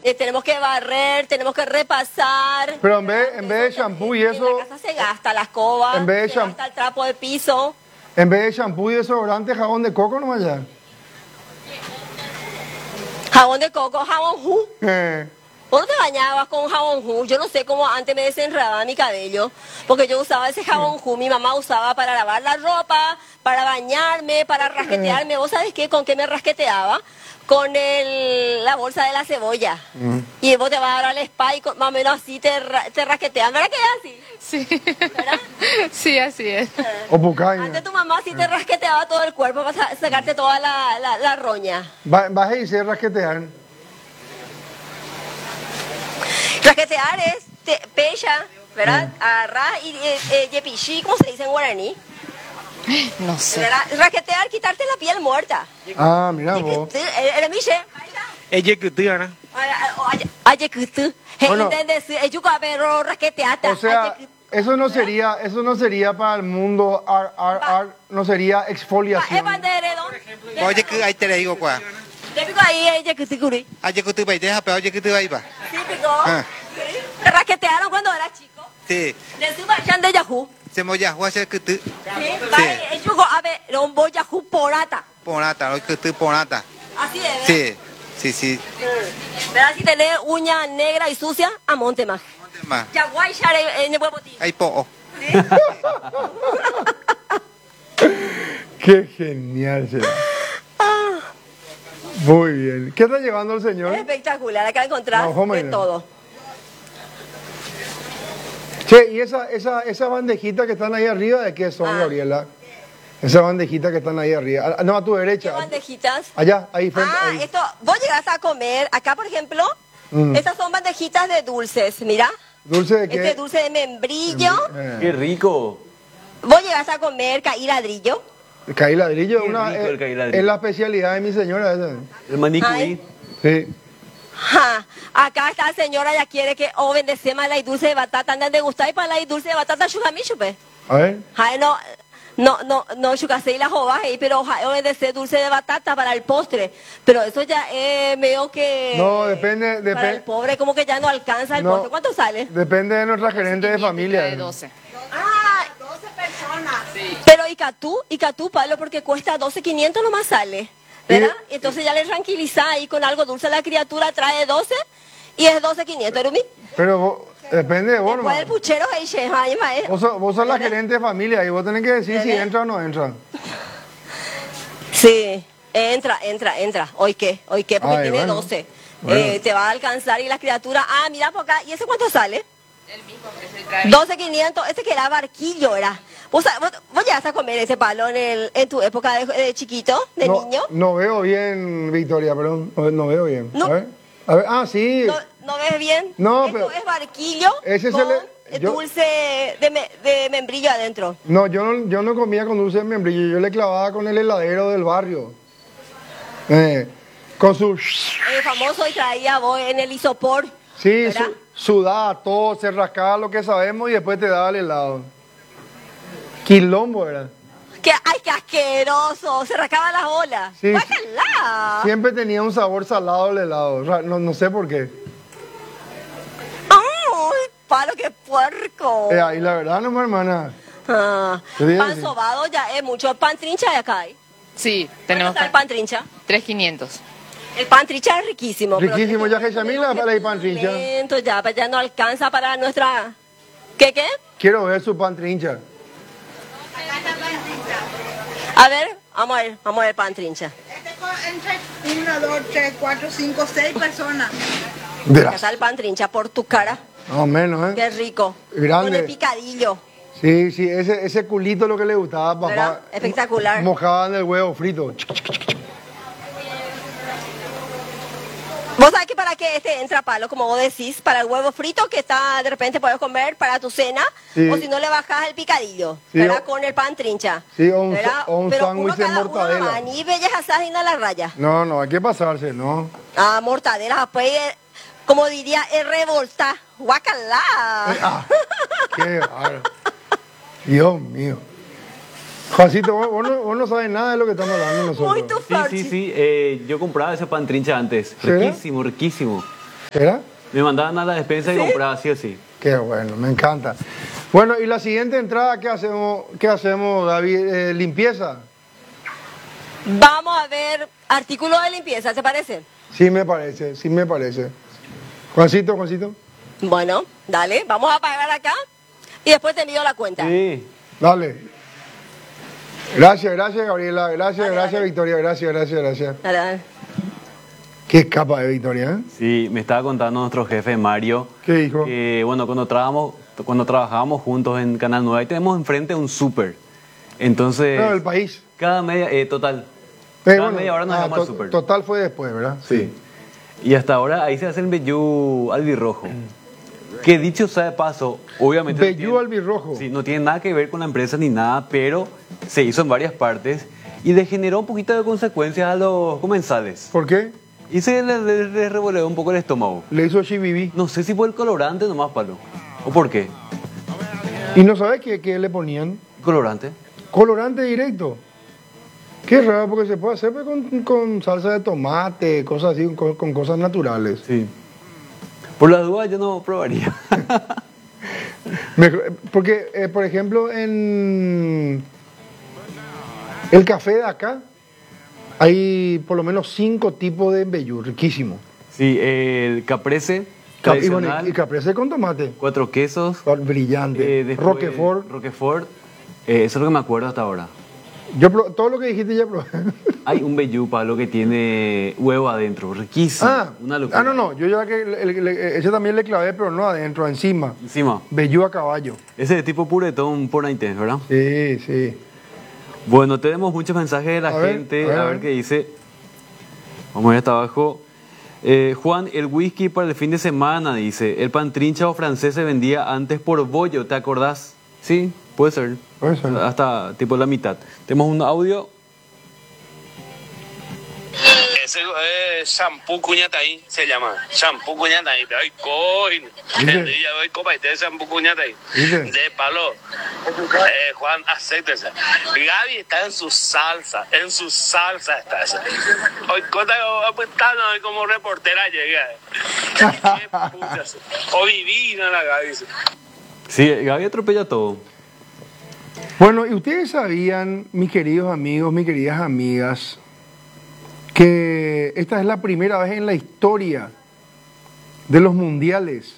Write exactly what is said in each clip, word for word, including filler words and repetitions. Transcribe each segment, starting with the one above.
eh, tenemos que barrer, tenemos que repasar. Pero en vez, en vez de shampoo y eso... En la casa se gasta la escoba, en vez de se sham- gasta el trapo de piso. En vez de shampoo y desodorante, jabón de coco nomás ya. Jabón de coco, jabón Ju. Eh, Vos no te bañabas con jabón Ju. Yo no sé cómo antes me desenredaba mi cabello, porque yo usaba ese jabón Ju. Mi mamá usaba para lavar la ropa, para bañarme, para rasquetearme. ¿Vos sabés qué? ¿Con qué me rasqueteaba? Con el, la bolsa de la cebolla. Mm. Y vos te vas a dar al spa y con- más o menos así te, ra- te rasquetean. ¿Verdad que es así? Sí. ¿Verdad? Sí, así es. o pucaña. Antes tu mamá sí te rasqueteaba todo el cuerpo para sa- sacarte toda la, la, la roña. Va- Baje y se rasquetear. Rasquetear es te, pecha, ¿verdad? Agarrar y eh, eh, yepichí, ¿cómo se dice en guaraní? No sé. ¿Verdad? Rasquetear, quitarte la piel muerta. Ah, mira vos. ¿Era Miche? Ella que tú, Ana. Oye, que tú. Bueno. ¿Entendés? Yo pero rasqueteate. O sea, eso no sería, eso no sería para el mundo ar, ar, ar, no sería Es exfoliación. banderedón. Oye, que ahí te le digo, cuá. Típico ahí, ella que te curí. Oye, que tú vas, deja, pero oye, que tú vas, va. Típico. Ah. Te rasquetearon cuando era chico. Sí. Le suba chan de Yahoo. Se me ya, hacer que tú. Sí. Vale, el chugo, a ver, un boy Yahoo porata. Ponata, lo que tú ponata. Así es. ¿verdad? Sí, sí, sí. ¿Verdad? Si tenés uña negra y sucia, a monte más. ¿Dónde más? Ya guay, share en el huevo tío. Ahí po. Qué genial será. Muy bien. ¿Qué está llevando el señor? Espectacular, acá encontrar No, hombre, de no. todo. Che, y esa, esa, esa bandejita que están ahí arriba, ¿de qué son, Ah. Gabriela? Esa bandejita que están ahí arriba. Ah, no, a tu ¿Qué derecha. bandejitas? Allá, ahí frente. Ah, ahí. esto, vos llegás a comer, acá por ejemplo, Mm. estas son bandejitas de dulces, mira. ¿Dulce de qué? Este es dulce de membrillo. Eh, Qué rico. Vos llegás a comer caí ladrillo. caí ladrillo, Qué una, rico el eh, caí ladrillo. es la especialidad de mi señora esa. El manicuri. Ay. Sí. Ja, acá esta señora ya quiere que o bendecemos la dulce de batata, andan de gustar y para la dulce de batata chugami chupe. A ver. Ay, no, no, no, no, chucasé y la jovaje, ahí, pero ja, o bendecer dulce de batata para el postre. Pero eso ya es medio que... No, depende, Para el depende, pobre como que ya no alcanza el No. postre. ¿Cuánto sale? depende de nuestra gerente de familia. De doce. Ah, doce personas. Pero Icatú, Icatú, Pablo, porque cuesta doce quinientos nomás sale, ¿verdad? Y- Entonces ya le tranquiliza ahí con algo dulce, la criatura trae doce y es doce quinientos, ¿Erumi? Pero vos- depende de vos, Después nomás. el puchero ahí, che, ay, mae. Vos sos, vos sos la gerente de familia y vos tenés que decir si ¿Verdad? entra o no entra. Sí, entra, entra, entra. ¿Hoy qué? ¿Hoy qué? Porque Ay, tiene bueno. doce. Bueno. Eh, te va a alcanzar y la criatura, ah, mira por acá, ¿y ese cuánto sale? El mismo precio trae. doce quinientos, ese que era barquillo era. ¿Vos, sa- vos, vos llegaste a comer ese palo en, el, en tu época de, de chiquito, de no, niño? no veo bien, Victoria, perdón. No, no veo bien. No. A ver. A ver. Ah, sí. ¿No, no ves bien? No, Esto pero- es barquillo Ese es con el- yo- dulce de, me- de membrillo adentro. No, yo no, yo no comía con dulce de membrillo. Yo le clavaba con el heladero del barrio. Eh, con su... El famoso y traía vos en el isopor. Sí, ¿verdad? su- sudaba todo, se rascaba lo que sabemos y después te daba el helado. Quilombo era. Que, ¡ay, qué asqueroso! Se rascaba las olas. Sí, ¡Guácala! Siempre tenía un sabor salado el helado. Ra- No, no sé por qué. ¡Ay, palo, qué puerco! Eh, ahí la verdad, no, hermana. Ah, Te voy a pan decir. sobado ya es mucho. Pan trincha de acá hay. Sí, ¿Cuánto tenemos está el pan trincha? tres quinientos. El pan trincha es riquísimo. pero Riquísimo, tiene ya que Yamila para el pan trincha. lento, ya, pues ya no alcanza para nuestra... ¿Qué, qué? Quiero ver su pan trincha. A ver, vamos a ver, vamos a ver el pan trincha. Este co- entre una, dos, tres, cuatro, cinco, seis personas. De Acá la- está el pan trincha por tu cara. Más o menos, ¿eh? Qué rico. Grande. Con el picadillo. Sí, sí, ese, ese culito lo que le gustaba a papá. ¿Verdad? Espectacular. Mojaban el huevo frito. Vos sabés que para que este entra palo, como vos decís, para el huevo frito que está de repente puedes comer para tu cena, Sí. o si no le bajas el picadillo, Sí, ¿verdad? o- Con el pan trincha. Sí, o un, ¿verdad? o un Pero sándwich uno de cada uno mortadela. nomás, ni bellas asadas ni nada a la raya. No, no, hay que pasarse, ¿no? Ah, mortadela, después, eh, como diría, es revolta. Guacalá. Ah, qué bárbaro. Dios mío. Juancito, vos, vos no, vos no sabes nada de lo que estamos hablando nosotros. Muy tu Sí, sí, sí. eh, yo compraba ese pan trincha antes. ¿Sí? Riquísimo, riquísimo. ¿Era? Me mandaban a la despensa y compraba sí o sí. Qué bueno, me encanta. Bueno, y la siguiente entrada, ¿qué hacemos, qué hacemos David? Eh, ¿Limpieza? Vamos a ver artículos de limpieza, ¿te parece? Sí me parece, sí me parece. Juancito, Juancito. Bueno, dale, vamos a pagar acá y después te envío la cuenta. Sí. Dale. Gracias, gracias Gabriela, gracias, Dale, gracias dale. Victoria, gracias, gracias, gracias. Dale, dale. Qué capa de Victoria, ¿eh? Sí, me estaba contando nuestro jefe Mario. ¿Qué dijo? Que, bueno, cuando trabajamos, cuando trabajábamos juntos en Canal nueve, ahí tenemos enfrente un súper. Entonces, No, el país. cada media, eh, total. Eh, cada bueno, media hora nos ah, vamos al to- súper. Total fue después, ¿verdad? Sí. Y hasta ahora ahí se hace el vellú albirrojo. Que dicho sea de paso, obviamente... no Vellú tiene- albirrojo. Sí, no tiene nada que ver con la empresa ni nada, pero se hizo en varias partes y le generó un poquito de consecuencias a los comensales. ¿Por qué? Y se le, le- le revolvió un poco el estómago. Le hizo Chibibi. No sé si por el colorante nomás, Palo. ¿O por qué? ¿Y no sabes qué, qué le ponían? ¿Colorante? Colorante directo. Qué raro, porque se puede hacer pues, con, con salsa de tomate, cosas así, con, con cosas naturales. Sí. Por las dudas yo no probaría. Mejor- porque, eh, por ejemplo, en el café de acá hay por lo menos cinco tipos de embellú, riquísimo. Sí, el caprese Cap- y, bueno, tradicional, y caprese con tomate, cuatro quesos, brillante. eh, después Roquefort. Roquefort, eh, eso es lo que me acuerdo hasta ahora. Yo pro- todo lo que dijiste ya probé. Hay un vellú, Pablo, que tiene huevo adentro, riquísimo. Ah, una locura. ah, no, no, yo ya que le- le- le- ese también le clavé, pero no adentro, encima. Encima. Vellú a caballo. Ese de tipo puretón por ahí, ¿verdad? Sí, sí. Bueno, tenemos muchos mensajes de la A ver, gente. a ver, A a ver ver. qué dice. Vamos a ver hasta abajo. Eh, Juan, el whisky para el fin de semana, dice. El pan trinchado francés se vendía antes por bollo, ¿te acordás? Sí, puede ser. Puede ser. Hasta tipo la mitad. Tenemos un audio. Ese es shampoo cuñataí, se llama. Shampoo cuñataí. Te doy coin. Dice. El día doy copa y te shampoo cuñataí. Dice. De palo. Eh, Juan, acéptese. Gaby está en su salsa. En su salsa está ese. Hoy, cota, pues, está, no, como reportera llega. Qué putas. O divina la Gaby. Sí, Gaby atropella todo. Bueno, y ustedes sabían, mis queridos amigos, mis queridas amigas, que esta es la primera vez en la historia de los mundiales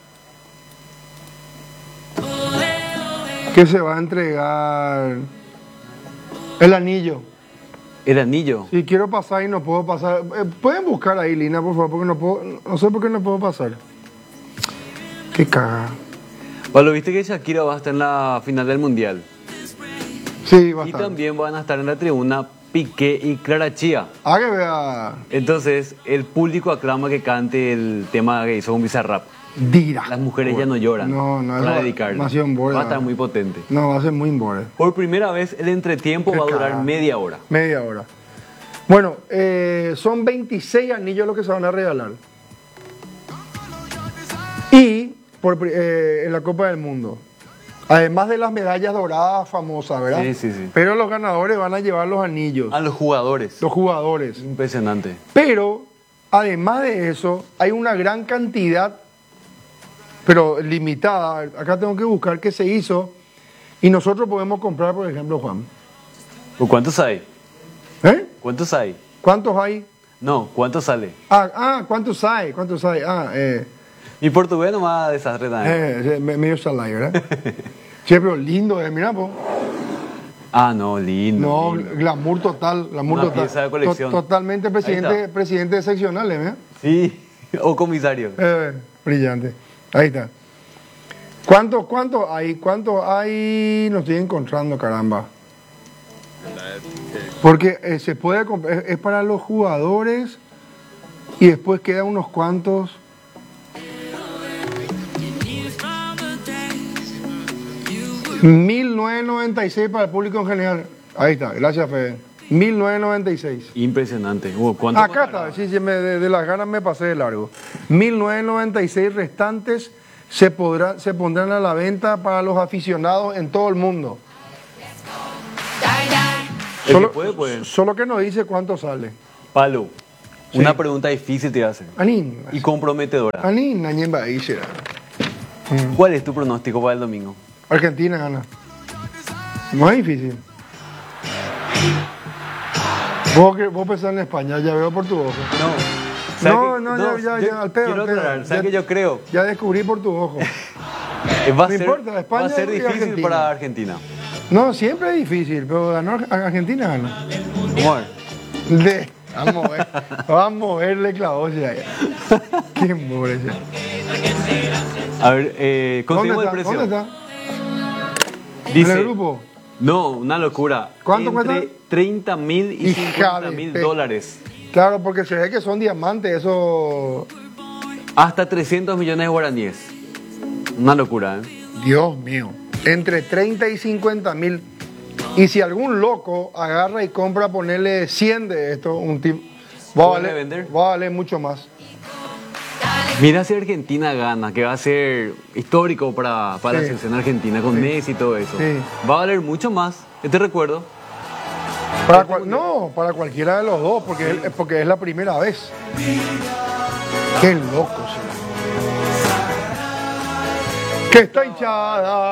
que se va a entregar el anillo. El anillo. Si quiero pasar y no puedo pasar, eh, pueden buscar ahí, Lina, por favor, porque no puedo, no sé por qué no puedo pasar. Qué caga. Pablo, viste que Shakira va a estar en la final del mundial. Sí, va a Y estar. también van a estar en la tribuna Piqué y Clara Chía. Ah, que vea. Entonces, el público aclama que cante el tema que hizo con Bizarrap. Dira. Las mujeres ya no lloran. No, no, para eso dedicarle. va a ser un borde. Va a estar muy potente. No, va a ser muy embore. Por primera vez, el entretiempo Qué va a durar cagada. media hora. Media hora. Bueno, eh, son veintiséis anillos los que se van a regalar. Y por, pri- eh, en la Copa del Mundo. Además de las medallas doradas famosas, ¿verdad? Sí, sí, sí. Pero los ganadores van a llevar los anillos. A los jugadores. Los jugadores. Impresionante. Pero, además de eso, hay una gran cantidad, pero limitada. Acá tengo que buscar qué se hizo. Y nosotros podemos comprar, por ejemplo, Juan. ¿Por ¿Cuántos hay? ¿Eh? ¿Cuántos hay? ¿Cuántos hay? No, ¿cuántos sale? Ah, ah, ¿cuántos hay? ¿Cuántos hay? Ah, eh, Mi portugués nomás desastre también. eh, me- medio salai, ¿verdad? Sí, pero lindo, eh, mira, po. Ah, no, lindo. No, lindo. glamour total, glamour Una total. pieza de colección. To- totalmente Ahí presidente, está. presidente de seccionales, ¿eh? Sí, o comisario. Eh, brillante. Ahí está. ¿Cuánto, cuánto hay? ¿Cuánto hay? No estoy encontrando, caramba. Porque eh, se puede comp- es, es para los jugadores y después quedan unos cuantos. mil novecientos noventa y seis para el público en general. Ahí está, gracias, Fede. mil novecientos noventa y seis. Impresionante. Uh, ¿cuánto Acá costará? está, sí, sí, me- de, de las ganas me pasé de largo. mil novecientos noventa y seis restantes se, podrán, se pondrán a la venta para los aficionados en todo el mundo. El Solo, que puede, puede. solo que no dice cuánto sale. Palo. Una pregunta difícil te voy a hacer. Anin. Y comprometedora. Anin, nañen va será. ¿Cuál es tu pronóstico para el domingo? Argentina gana. No es difícil. Vos, que- vos pensás en España, ya veo por tu ojo. No. ¿Sabes No, qué? no, ya, ya, yo ya, al pedo, Quiero al pedo. aclarar, ¿sabes Ya- qué yo creo? Ya descubrí por tu ojo. Eh, Va a No ser, importa, España va a ser y difícil Argentina. para Argentina. No, siempre es difícil, pero ganó Ar- Argentina gana. Vamos a ver. De, vamos a ver, vamos a verle clavos ya. Qué pobre ya. A ver, eh, ¿Dónde conseguimos el está? precio. ¿Dónde está? Dice, ¿En el grupo? No, una locura. ¿Cuánto Entre cuesta? treinta mil y Hija cincuenta de mil pe- dólares. Claro, porque se ve que son diamantes, eso. Hasta trescientos millones de guaraníes. Una locura, ¿eh? Dios mío. Entre treinta y cincuenta mil. Y si algún loco agarra y compra, ponerle cien de esto, un tipo. Va a ¿Puede valer, vender? va a valer mucho más. Mira si Argentina gana, que va a ser histórico para, para la Sí. selección argentina, con Sí. Messi y todo eso. Sí. Va a valer mucho más. Yo te recuerdo. Para cual- no, para cualquiera de los dos, porque, es, porque es la primera vez. Qué loco, señor. Que está hinchada.